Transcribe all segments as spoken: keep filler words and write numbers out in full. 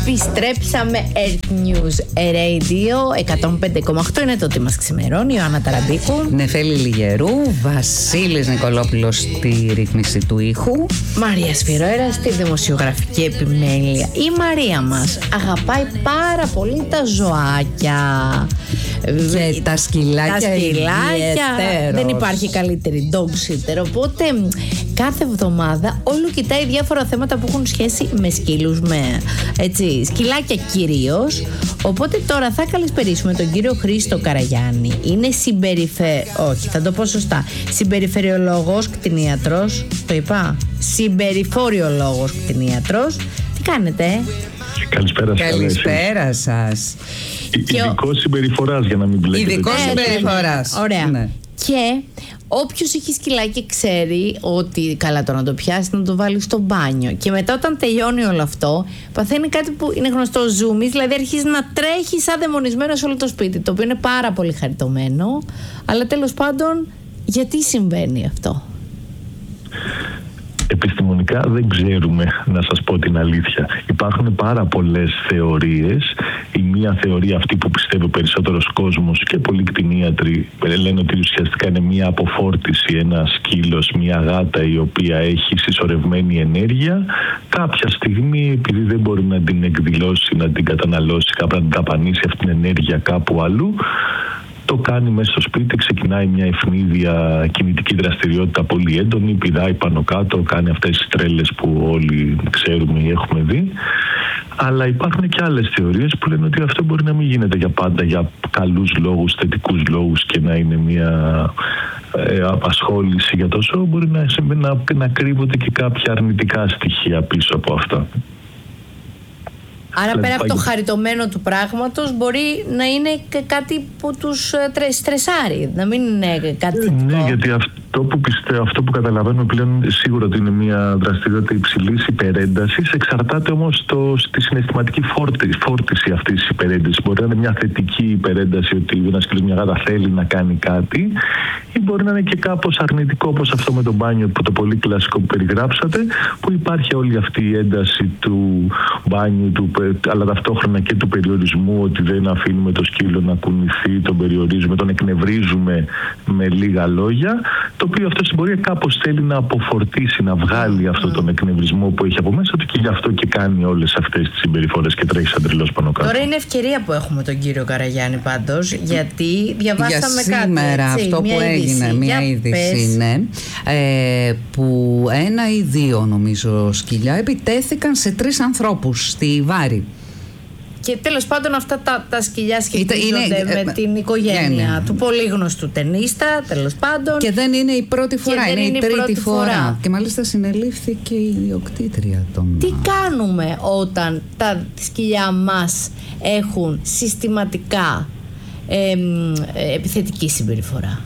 Επιστρέψαμε. Earth News Radio εκατόν πέντε κόμμα οκτώ είναι το τι μας ξημερώνει. Ιωάννα Ταραμπίκου, Νεφέλη Λιγερού, Βασίλης Νικολόπουλος στη ρύθμιση του ήχου, Μαρία Σφυρόερα στη δημοσιογραφική επιμέλεια. Η Μαρία μας αγαπάει πάρα πολύ τα ζωάκια και τα σκυλάκια, τα σκυλάκια. Δεν υπάρχει καλύτερη dog sitter. Οπότε κάθε εβδομάδα όλο κοιτάει διάφορα θέματα που έχουν σχέση με σκύλους, με έτσι, σκυλάκια κυρίως. Οπότε τώρα θα καλησπερίσουμε τον κύριο Χρήστο Καραγιάννη. Είναι συμπεριφε... όχι, θα το πω σωστά. Συμπεριφερειολόγος, κτηνίατρος. Το είπα. Συμπεριφοριολόγος, κτηνίατρος. Τι κάνετε, ε? Καλησπέρα σας. Καλησπέρα σας. Ειδικό συμπεριφοράς, για να μην μπλέκετε. Ειδικό συμπεριφοράς. Ωραία. Ναι. Και όποιος έχει σκυλάκι ξέρει ότι καλά το να το πιάσει, να το βάλει στο μπάνιο. Και μετά όταν τελειώνει όλο αυτό, παθαίνει κάτι που είναι γνωστό ζούμις, δηλαδή αρχίζει να τρέχει σαν δαιμονισμένο σε όλο το σπίτι. Το οποίο είναι πάρα πολύ χαριτωμένο. Αλλά τέλος πάντων, γιατί συμβαίνει αυτό? Επιστημονικά δεν ξέρουμε, να σας πω την αλήθεια. Υπάρχουν πάρα πολλές θεωρίες. Η μία θεωρία, αυτή που πιστεύει ο περισσότερος κόσμος και πολλοί κτηνίατροι, λένε ότι ουσιαστικά είναι μία αποφόρτιση, ένα σκύλος, μία γάτα η οποία έχει συσσωρευμένη ενέργεια. Κάποια στιγμή, επειδή δεν μπορεί να την εκδηλώσει, να την καταναλώσει, κάπου να την ταπανίσει αυτή την ενέργεια κάπου αλλού, το κάνει μέσα στο σπίτι, ξεκινάει μια ευνίδια κινητική δραστηριότητα πολύ έντονη, πηδάει πάνω κάτω, κάνει αυτές τις τρέλες που όλοι ξέρουμε ή έχουμε δει. Αλλά υπάρχουν και άλλες θεωρίες που λένε ότι αυτό μπορεί να μην γίνεται για πάντα, για καλούς λόγους, θετικούς λόγους και να είναι μια ε, απασχόληση για το ζώο. Μπορεί να, να, να κρύβονται και κάποια αρνητικά στοιχεία πίσω από αυτά. Άρα πέρα από το χαριτωμένο του πράγματος μπορεί να είναι και κάτι που τους στρεσάρει, να μην είναι κάτι θετικό. Ναι, γιατί αυτό που πιστεύω, αυτό που καταλαβαίνουμε πλέον σίγουρα ότι είναι μια δραστηριότητα υψηλής υπερέντασης, εξαρτάται όμως το, στη συναισθηματική φόρτιση, φόρτιση αυτής της υπερέντασης. Μπορεί να είναι μια θετική υπερένταση, ότι ένας σκύλος, μια γάτα θέλει να κάνει κάτι, ή μπορεί να είναι και κάπως αρνητικό, όπως αυτό με το μπάνιο, που το πολύ κλασικό που περιγράψατε, που υπάρχει όλη αυτή η ένταση του μπάνιου, του, αλλά ταυτόχρονα και του περιορισμού, ότι δεν αφήνουμε το σκύλο να κουνηθεί, τον περιορίζουμε, τον εκνευρίζουμε με λίγα λόγια, το οποίο αυτό στην πορεία κάπως θέλει να αποφορτήσει, να βγάλει αυτό τον εκνευρισμό που έχει από μέσα του, και γι' αυτό και κάνει όλες αυτές τις συμπεριφορές και τρέχει σαν τρελός πάνω κάτω. Τώρα είναι ευκαιρία που έχουμε τον κύριο Καραγιάννη πάντως, γιατί διαβάσαμε για κάτι. Σήμερα έτσι, αυτό μια που είδηση. έγινε, μια είδηση είναι ε, που ένα ή δύο νομίζω σκυλιά επιτέθηκαν σε τρεις ανθρώπους στη Βάρη. Και τέλος πάντων αυτά τα, τα σκυλιά σχετίζονται είναι, με ε, την οικογένεια είναι. του πολύ γνωστού ταινίστα, τέλος πάντων. Και δεν είναι η πρώτη φορά, είναι, είναι η τρίτη πρώτη φορά. φορά. Και μάλιστα συνελήφθηκε η ιδιοκτήτρια των... Τι κάνουμε όταν τα σκυλιά μας έχουν συστηματικά ε, ε, επιθετική συμπεριφορά?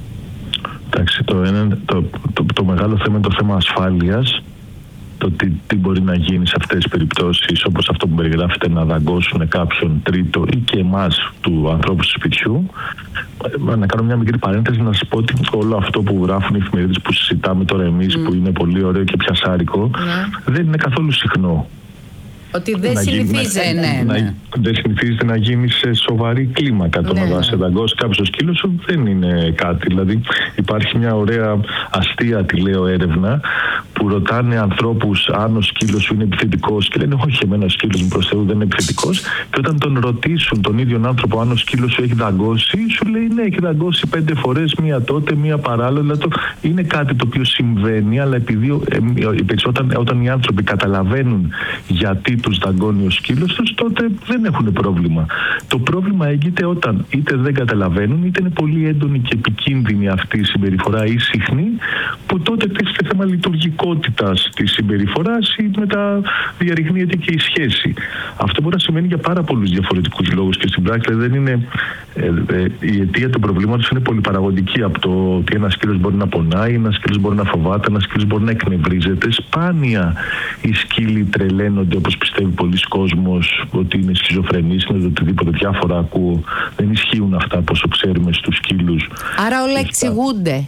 Εντάξει, το, το, το, το μεγάλο θέμα είναι το θέμα ασφάλειας. Το τι, τι μπορεί να γίνει σε αυτές τις περιπτώσεις, όπως αυτό που περιγράφεται, να δαγκώσουν κάποιον τρίτο ή και εμάς, του ανθρώπου του σπιτιού. Να κάνω μια μικρή παρένθεση, να σας πω ότι όλο αυτό που γράφουν οι εφημερίδες, που συζητάμε τώρα εμείς, mm. που είναι πολύ ωραίο και πιασάρικο, mm. δεν είναι καθόλου συχνό. Ότι δεν συνηθίζεται. Γίνει, ναι, ναι. Να, δεν συνηθίζεται να γίνει σε σοβαρή κλίμακα. Το ναι. να σε δαγκώσει κάποιο σκύλο σου δεν είναι κάτι. Δηλαδή, υπάρχει μια ωραία αστεία, τη λέω, έρευνα, που ρωτάνε ανθρώπους αν ο σκύλος σου είναι επιθετικός, και λένε όχι, εμένα ο σκύλος μου προς Θεού δεν είναι επιθετικός. Και όταν τον ρωτήσουν τον ίδιο άνθρωπο αν ο σκύλος σου έχει δαγκώσει, σου λέει ναι, έχει δαγκώσει πέντε φορές, μία τότε, μία παράλληλα. Δηλαδή, είναι κάτι το οποίο συμβαίνει, αλλά επειδή ε, όταν, όταν οι άνθρωποι καταλαβαίνουν γιατί τους δαγκώνει ο σκύλος τους, τότε δεν έχουν πρόβλημα. Το πρόβλημα έγκυται όταν είτε δεν καταλαβαίνουν, είτε είναι πολύ έντονη και επικίνδυνη αυτή η συμπεριφορά ή συχνή, που τότε τίθεται θέμα λειτουργικότητας της συμπεριφοράς ή μετά διαρριγνύεται και η σχέση. Αυτό μπορεί να σημαίνει για πάρα πολλούς διαφορετικούς λόγους και στην πράξη δεν είναι, ε, ε, η αιτία του προβλήματος είναι πολυπαραγωγική, από το ότι ένας σκύλος μπορεί να πονάει, ένας σκύλος μπορεί να φοβάται, ένας σκύλος μπορεί να εκνευρίζεται. Σπάνια οι σκύλοι τρελαίνονται, όπως πιστεύει πολλοί κόσμος, ότι είναι σχιζοφρενείς, είναι οτιδήποτε. Διάφορα ακούω. Δεν ισχύουν αυτά όπως ξέρουμε στους σκύλους. Άρα όλα εξηγούνται.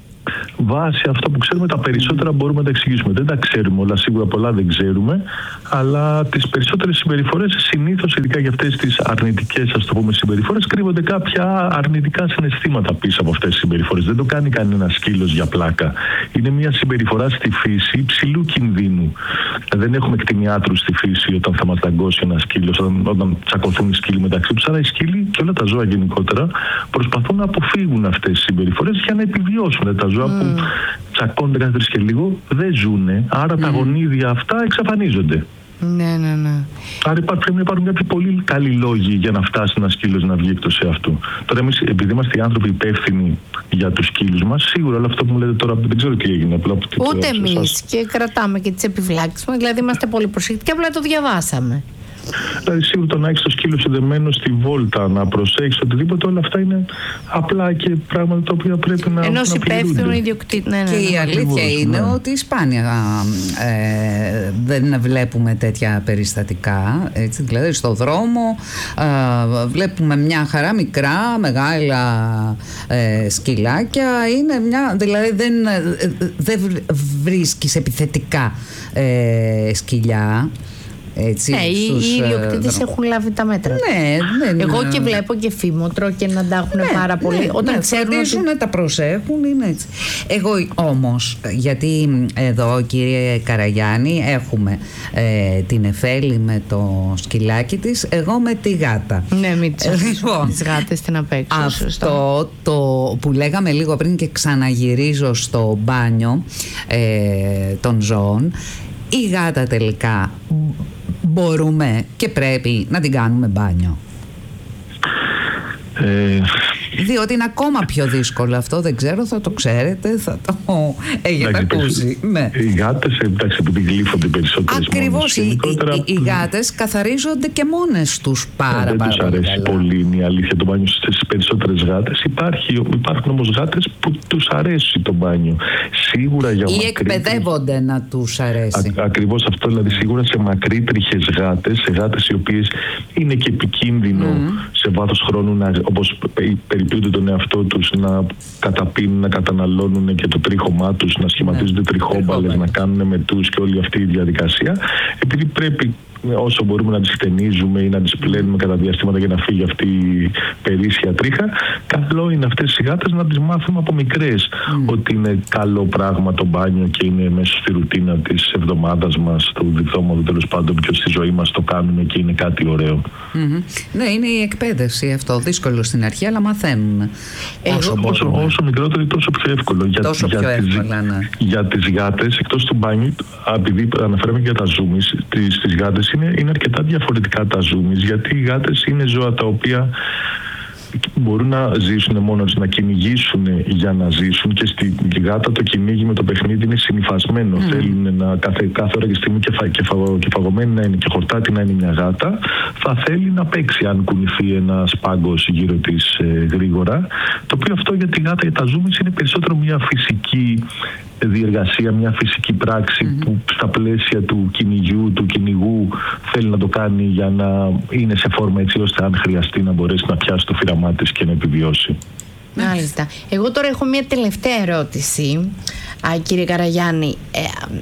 Βάσει αυτό που ξέρουμε, τα περισσότερα μπορούμε να τα εξηγήσουμε. Δεν τα ξέρουμε όλα, σίγουρα πολλά δεν ξέρουμε, αλλά τις περισσότερες συμπεριφορές, συνήθως ειδικά για αυτές τις αρνητικές, ας το πούμε, συμπεριφορές, κρύβονται κάποια αρνητικά συναισθήματα πίσω από αυτές τις συμπεριφορές. Δεν το κάνει κανένα σκύλος για πλάκα. Είναι μια συμπεριφορά στη φύση υψηλού κινδύνου. Δεν έχουμε κτηνιάτρους στη φύση όταν θα μας δαγκώσει ένα σκύλος, όταν, όταν τσακωθούν οι σκύλοι μεταξύ τους. Άρα οι σκύλοι και όλα τα ζώα γενικότερα προσπαθούν να αποφύγουν αυτές τις συμπεριφορές για να επιβιώσουν. Τα ζώα mm. που τσακώνονται κάθε τρεις και λίγο δεν ζουνε, άρα mm. τα γονίδια αυτά εξαφανίζονται. Ναι, ναι, ναι. Άρα πρέπει να υπάρχουν κάποιοι πολύ καλοί λόγοι για να φτάσει ένα σκύλος να βγει εκτός εαυτού. Τώρα, εμείς, επειδή είμαστε οι άνθρωποι υπεύθυνοι για τους σκύλους μας, σίγουρα όλο αυτό που μου λέτε τώρα δεν ξέρω τι έγινε. Απλά, ούτε εμείς, και κρατάμε και τις επιφυλάξεις μας, δηλαδή είμαστε πολύ προσεκτικοί, απλά το διαβάσαμε. Δηλαδή, σίγουρα το να έχει το σκύλο συνδεμένο στη βόλτα, να προσέχει οτιδήποτε, όλα αυτά είναι απλά και πράγματα τα οποία πρέπει να. Ενός υπεύθυνου ιδιοκτήτη. Ναι, ναι, και ναι, η αλήθεια ακριβώς, είναι ναι. ότι σπάνια ε, δεν βλέπουμε τέτοια περιστατικά. Έτσι, δηλαδή, στο δρόμο ε, βλέπουμε μια χαρά μικρά, μεγάλα ε, σκυλάκια. Είναι μια, δηλαδή, δεν, δεν βρίσκεις επιθετικά ε, σκυλιά. Έτσι, ναι, στους, οι ιδιοκτήτες ε, έχουν λάβει τα μέτρα. Ναι, ναι, εγώ και βλέπω και φήμοτρο και να τα έχουν ναι, πάρα πολύ. Ναι, όταν ναι, ξέρουν ότι τα προσέχουν, είναι έτσι. Εγώ όμως, γιατί εδώ, κύριε Καραγιάννη, έχουμε ε, την Εφέλη με το σκυλάκι της, εγώ με τη γάτα. Ναι, μην λοιπόν, τις γάτες την απέξω. Αυτό το που λέγαμε λίγο πριν και ξαναγυρίζω στο μπάνιο ε, των ζώων, η γάτα τελικά μπορούμε και πρέπει να την κάνουμε μπάνιο? Ε... Διότι είναι ακόμα πιο δύσκολο αυτό, δεν ξέρω, θα το ξέρετε, θα το έχετε ακούσει. Ναι. Οι γάτες, εντάξει, επειδή γλύφονται περισσότερες. Ακριβώς, οι, γενικότερα... οι, οι γάτες καθαρίζονται και μόνες τους πάρα πάρα, δεν πάρα τους αρέσει καλά. πολύ, είναι η αλήθεια, το μπάνιο στις περισσότερες γάτες. Υπάρχει, υπάρχουν όμως γάτες που τους αρέσει το μπάνιο. Σίγουρα για ή μακρύ... εκπαιδεύονται να τους αρέσει. Α, ακριβώς αυτό, δηλαδή σίγουρα σε μακρύτριχες γάτες, σε γάτες οι οποίες είναι και επικίνδυνο mm. σε βάθος χρόνου, να, όπως περιποιούνται τον εαυτό τους, να καταπίνουν, να καταναλώνουν και το τρίχωμά τους, να σχηματίζονται ναι. τριχόμπαλες, να κάνουν μετούς και όλη αυτή η διαδικασία, επειδή πρέπει όσο μπορούμε να τις χτενίζουμε ή να τις πλένουμε κατά διαστήματα για να φύγει αυτή η περίσσια τρίχα, καλό είναι αυτές οι γάτες να τις μάθουμε από μικρές mm. ότι είναι καλό πράγμα το μπάνιο και είναι μέσα στη ρουτίνα της εβδομάδας μας, του διπτώματος τέλος πάντων, και στη ζωή μας το κάνουμε και είναι κάτι ωραίο. Mm-hmm. Ναι, είναι η εκπαίδευση αυτό, δύσκολο στην αρχή, αλλά μαθαίνουν. Όσο, όσο, όσο μικρότερο τόσο πιο εύκολο. Για, τόσο για, πιο τις, εύκολα, ναι. για τις γάτες, εκτός του μπάνιου, επειδή αναφέραμε και για τα ζούμις, τις, τις γάτες είναι, είναι αρκετά διαφορετικά τα ζούμις, γιατί οι γάτες είναι ζώα τα οποία μπορούν να ζήσουν μόνο τους, να κυνηγήσουν για να ζήσουν, και στη γάτα το κυνήγι με το παιχνίδι είναι συνυφασμένο. Mm. Θέλουν να κάθε, κάθε ώρα και στιγμή και, φα, και, φα, και φαγωμένη να είναι και χορτάτη να είναι μια γάτα, θα θέλει να παίξει αν κουνηθεί ένα πάγκος γύρω της ε, γρήγορα. Το οποίο αυτό για τη γάτα, για τα ζούμις, είναι περισσότερο μια φυσική διεργασία, μια φυσική πράξη mm-hmm. που στα πλαίσια του κυνηγιού, του κυνηγού θέλει να το κάνει για να είναι σε φόρμα έτσι ώστε αν χρειαστεί να μπορέσει να πιάσει το φύραμά της και να επιβιώσει. Μάλιστα. Εγώ τώρα έχω μια τελευταία ερώτηση, α, κύριε Καραγιάννη. Ε,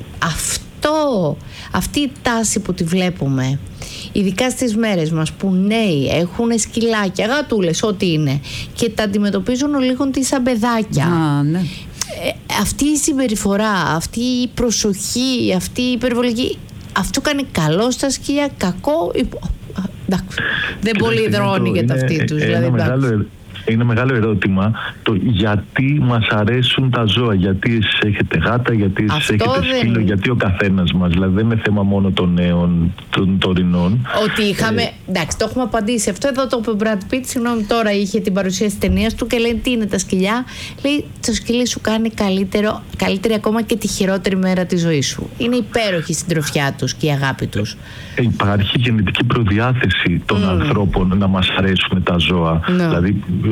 αυτό, αυτή η τάση που τη βλέπουμε, ειδικά στις μέρες μας, που νέοι έχουν σκυλάκια, γατούλες, ό,τι είναι, και τα αντιμετωπίζουν ολίγων σαν παιδάκια. Α, ναι. Ε, αυτή η συμπεριφορά, αυτή η προσοχή, αυτή η υπερβολική, αυτό κάνει καλό στα σκυλιά, κακό? Εντάξει, δεν πολύ δρώνει για τα αυτή τους. Δηλαδή, μεγάλο, είναι μεγάλο ερώτημα το γιατί μας αρέσουν τα ζώα, γιατί εσείς έχετε γάτα, γιατί εσείς αυτό έχετε δεν... σκύλο, γιατί ο καθένας μας. Δηλαδή δεν είναι θέμα μόνο των νέων, των τωρινών. Ότι είχαμε, ε... εντάξει, το έχουμε απαντήσει αυτό. Εδώ το είπε ο Brad Pitt, συγγνώμη, τώρα είχε την παρουσίαση της ταινίας του και λέει τι είναι τα σκυλιά. Λέει το σκυλί σου κάνει καλύτερο, καλύτερη ακόμα και τη χειρότερη μέρα της ζωής σου. Είναι υπέροχη η συντροφιά τους και η αγάπη τους. Ε, υπάρχει γενετική προδιάθεση των mm. ανθρώπων να μας αρέσουν τα ζώα. No. Δηλαδή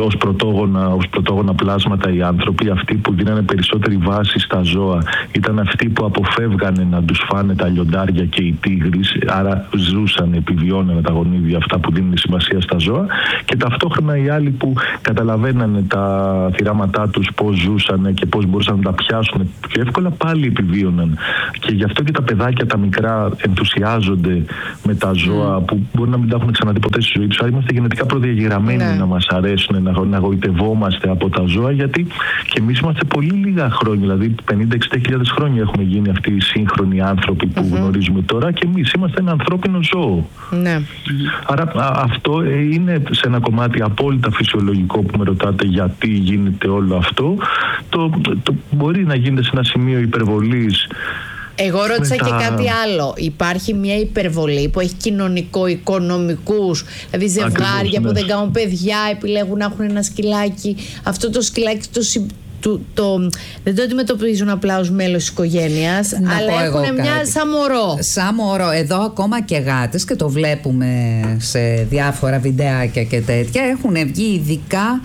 ως πρωτόγωνα, ως πρωτόγωνα πλάσματα οι άνθρωποι, αυτοί που δίνανε περισσότερη βάση στα ζώα, ήταν αυτοί που αποφεύγανε να τους φάνε τα λιοντάρια και οι τίγρεις, άρα ζούσαν, επιβιώνανε τα γονίδια αυτά που δίνουν σημασία στα ζώα, και ταυτόχρονα οι άλλοι που καταλαβαίνανε τα θυράματά τους, πώς ζούσαν και πώς μπορούσαν να τα πιάσουν πιο εύκολα, πάλι επιβίωναν. Και γι' αυτό και τα παιδάκια τα μικρά ενθουσιάζονται με τα ζώα mm. που μπορεί να μην τα έχουν ξαναδεί ποτέ στη ζωή τους. Άρα είμαστε γενετικά προδιαγεγραμμένοι ναι. να μας αρέσουν, να, να γοητευόμαστε από τα ζώα, γιατί και εμείς είμαστε πολύ λίγα χρόνια, δηλαδή πενήντα με εξήντα χιλιάδες χρόνια έχουμε γίνει αυτοί οι σύγχρονοι άνθρωποι που mm-hmm. γνωρίζουμε τώρα, και εμείς είμαστε ένα ανθρώπινο ζώο. Ναι. Άρα α, αυτό είναι σε ένα κομμάτι απόλυτα φυσιολογικό που με ρωτάτε γιατί γίνεται όλο αυτό. Το, το, το μπορεί να γίνεται σε ένα σημείο υπερβολής. Εγώ ρώτησα τα... και κάτι άλλο. Υπάρχει μια υπερβολή που έχει κοινωνικο-οικονομικούς, δηλαδή ζευγάρια Ακριβώς, που ναι. δεν κάνουν παιδιά, επιλέγουν να έχουν ένα σκυλάκι. Αυτό το σκυλάκι το, το, το, δεν το αντιμετωπίζουν απλά ως μέλος της οικογένειας, να αλλά έχουν μια κάτι. σαν μωρό. Σαν μωρό. Εδώ ακόμα και γάτες, και το βλέπουμε σε διάφορα βιντεάκια και τέτοια, έχουν βγει ειδικά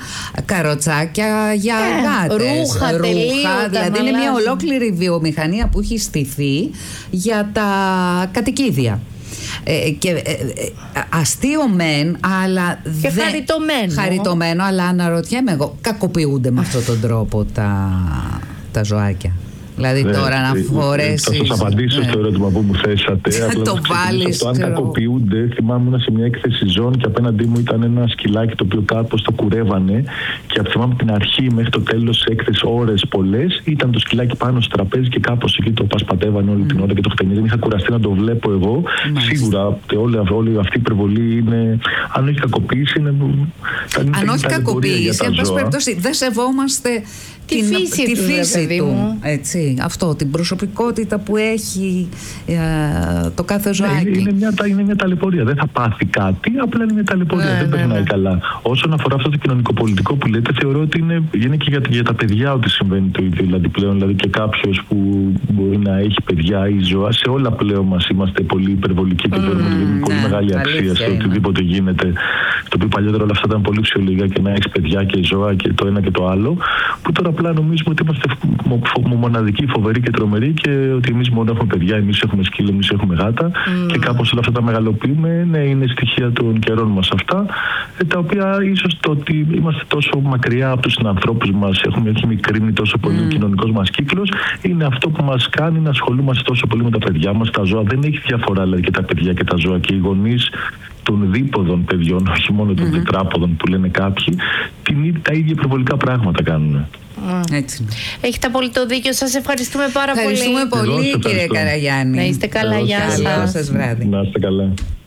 καροτσάκια για ε, γάτες. Ρούχα, ρούχα τελείω, δηλαδή είναι μια ολόκληρη βιομηχανία που έχει στηθεί για τα κατοικίδια. Ε, και ε, ε, αστείο μεν, αλλά και δε... χαριτωμένο. χαριτωμένο, αλλά αναρωτιέμαι εγώ, κακοποιούνται με αυτόν τον τρόπο τα, τα ζωάκια? Δηλαδή ναι, τώρα να φορέσει. Θα σας απαντήσω ναι. στο ερώτημα που μου θέσατε. Το βάλεις. Το αν κακοποιούνται, θυμάμαι σε μια έκθεση ζώων και απέναντί μου ήταν ένα σκυλάκι το οποίο κάπως το κουρεύανε. Και από θυμάμαι την αρχή μέχρι το τέλος της έκθεσης, ώρες πολλές, ήταν το σκυλάκι πάνω στο τραπέζι και κάπως εκεί το πασπατεύανε όλη mm. την ώρα και το χτενίδι. Δεν είχα κουραστεί να το βλέπω εγώ. Μάλιστα. Σίγουρα όλη, όλη αυτή η υπερβολή είναι. Αν όχι κακοποίηση, είναι. Αν όχι κακοποίηση, εν πάση περιπτώσει, δεν σεβόμαστε. Τη την, φύση, τη του, φύση ρε, του, μου. Έτσι, αυτό, την προσωπικότητα που έχει ε, το κάθε ζωάκι. Είναι, είναι, μια, είναι μια ταλαιπωρία. Δεν θα πάθει κάτι, απλά είναι μια ταλαιπωρία. Ναι, δεν ναι, περνάει ναι. καλά. Όσον αφορά αυτό το κοινωνικοπολιτικό που λέτε, θεωρώ ότι είναι, είναι και για, για τα παιδιά ότι συμβαίνει το ίδιο. Δηλαδή πλέον, δηλαδή και κάποιος που μπορεί να έχει παιδιά ή ζώα, σε όλα πλέον μας είμαστε πολύ υπερβολικοί και θεωρούμε ότι δίνουμε πολύ μεγάλη αξία σε οτιδήποτε γίνεται. Το οποίο παλιότερα όλα αυτά ήταν πολύ φυσιολογικά και να έχει παιδιά και ζώα και το ένα και το άλλο. Που τώρα απλά νομίζουμε ότι είμαστε μοναδικοί, φοβεροί και τρομεροί και ότι εμείς μόνο έχουμε παιδιά, εμείς έχουμε σκύλο, εμείς έχουμε γάτα mm. και κάπως όλα αυτά τα μεγαλοποιούμε. Ναι, είναι στοιχεία των καιρών μας αυτά, τα οποία ίσως το ότι είμαστε τόσο μακριά από τους συνανθρώπους μας, έχουμε έχει μικρύνει τόσο πολύ mm. ο κοινωνικός μας κύκλος, είναι αυτό που μας κάνει να ασχολούμαστε τόσο πολύ με τα παιδιά μας, τα ζώα. Δεν έχει διαφορά δηλαδή και τα παιδιά και τα ζώα, και οι γονείς των δίποδων παιδιών, όχι μόνο των mm-hmm. τετράποδων που λένε κάποιοι, την, τα ίδια υπερβολικά πράγματα κάνουν. Mm. Έτσι. Έχετε απόλυτο δίκιο. Σας ευχαριστούμε πάρα ευχαριστούμε πολύ. Ευχαριστούμε πολύ, κύριε Καραγιάννη. Να είστε καλά, γεια σας. Καλό σας βράδυ. Να είστε καλά.